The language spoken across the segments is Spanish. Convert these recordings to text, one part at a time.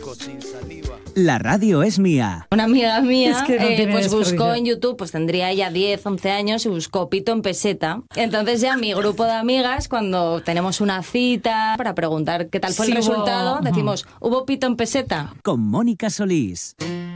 La radio es mía. Una amiga mía Es que no tiene pues buscó desperdicio. en YouTube, pues tendría ella 10, 11 años y buscó pito en peseta. Entonces ya mi grupo de amigas, cuando tenemos una cita para preguntar qué tal fue Sí el hubo. resultado, decimos, ¿hubo pito en peseta? Con Mónica Solís.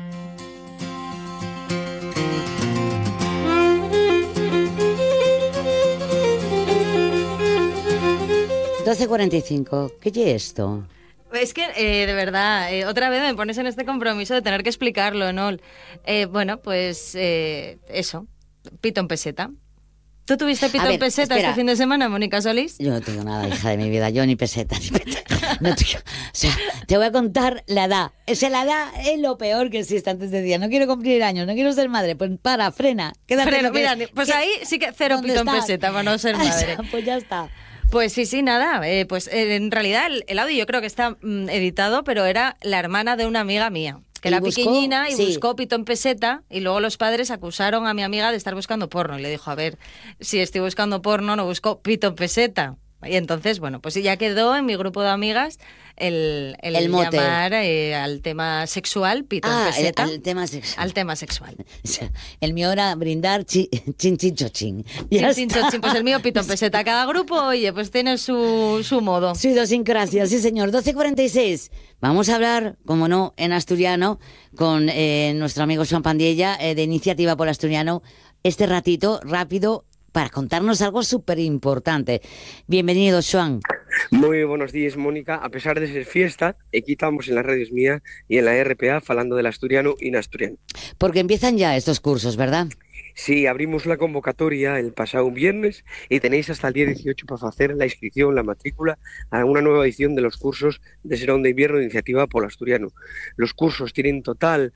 $12.45. ¿Qué es esto? Es que, de verdad, otra vez me pones en este compromiso de tener que explicarlo, ¿no? Bueno, pues eso, pito en peseta. ¿Tú tuviste pito A ver, en peseta espera. este fin de semana, Mónica Solís? Yo no tengo nada, hija de mi vida. Yo ni peseta, ni peseta. No tengo. O sea, te voy a contar la edad. La edad es lo peor que existe antes de día. No quiero cumplir años, no quiero ser madre. Pues para, frena. Quédate Pero, lo que mira, es. pues ¿Qué? ahí sí que cero ¿Dónde pito en estás? peseta para no ser madre. Pues ya está. Pues sí, nada. Pues en realidad el audio yo creo que está editado, pero era la hermana de una amiga mía, que ¿Y era buscó? pequeñina y Sí. buscó pito en peseta, y luego los padres acusaron a mi amiga de estar buscando porno. Y le dijo, a ver, si estoy buscando porno, no busco pito en peseta. Y entonces, bueno, pues ya quedó en mi grupo de amigas el mote. llamar al tema sexual pito en Ah, peseta. al tema sexual. Al tema sexual. O sea, el mío era brindar chin, chin, chochín. Ya Chin, está. chochín. Pues el mío pito en peseta. Cada grupo, oye, pues tiene su modo. Su idiosincrasia, sí señor. 12.46. Vamos a hablar, como no, en asturiano, con nuestro amigo Joan Pandiella, de Iniciativa por Asturiano, este ratito rápido para contarnos algo súper importante. Bienvenido, Joan. Moi buenos días, Mónica. A pesar de ser fiesta, aquí estamos en las radios mía y en la RPA falando del asturiano y en asturiano. Porque empiezan ya estos cursos, ¿verdad? Sí, abrimos la convocatoria el pasado viernes y tenéis hasta el día 18 para hacer la inscripción, la matrícula a una nueva edición de los cursos de Serón de Invierno de Iniciativa Polo Asturiano. Los cursos tienen en total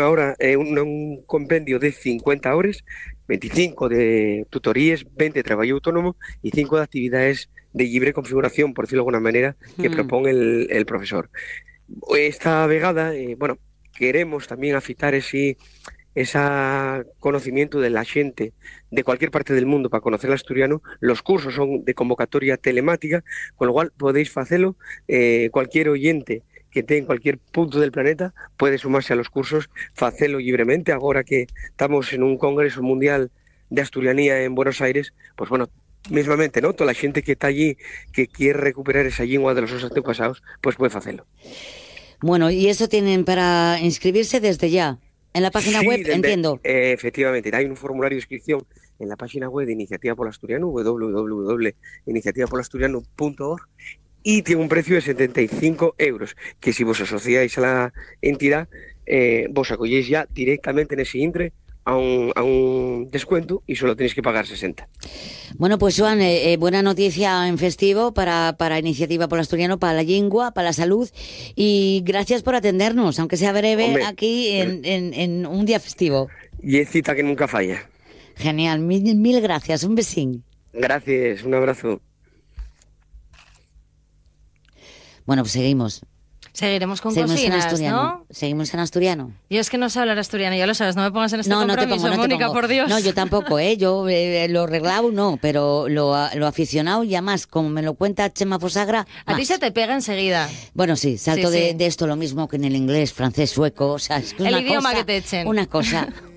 un compendio de 50 horas, 25 de tutorías, 20 de trabajo autónomo y 5 de actividades de libre configuración, por decirlo de alguna manera, que propone el profesor. Esta vegada, queremos también afitar ese conocimiento de la xente de cualquier parte del mundo para conocer el asturiano. Los cursos son de convocatoria telemática, con lo cual podéis facelo, cualquier oyente que esté en cualquier punto del planeta puede sumarse a los cursos, facelo libremente. Ahora que estamos en un congreso mundial de asturianía en Buenos Aires, pues bueno, mismamente, ¿no? Toda la gente que está allí, que quiere recuperar esa lengua de los sus antepasados, pues puede facelo. Bueno, y eso tienen para inscribirse desde ya. En la página web, entiendo. Efectivamente, hay un formulario de inscripción en la página web de Iniciativa Polo Asturiano, www.iniciativapoloasturiano.org, y tiene un precio de 75 euros, que si vos asociáis a la entidad, vos acogéis ya directamente en ese intre a un descuento y solo tenéis que pagar 60. Bueno, pues Joan, buena noticia en festivo para Iniciativa Polo Asturiano, para la lengua, para la salud, y gracias por atendernos, aunque sea breve, Hombre, aquí en un día festivo. Y es cita que nunca falla. Genial, mil gracias, un besín. Gracias, un abrazo. Bueno, pues seguimos. Seguiremos con Seguimos en cocinas, asturiano. ¿no? Seguimos en asturiano. Yo es que no sé hablar asturiano, ya lo sabes, no me pongas en este No te compromiso, pongo, Mónica, pongo. por Dios. No, yo tampoco, yo lo reglado no, pero lo aficionado ya más, como me lo cuenta Chema Fosagra. A ti más. se te pega enseguida. Bueno, sí, salto Sí, sí. de esto lo mismo que en el inglés, francés, sueco, o sea, es que El una idioma cosa, que te echen. Una cosa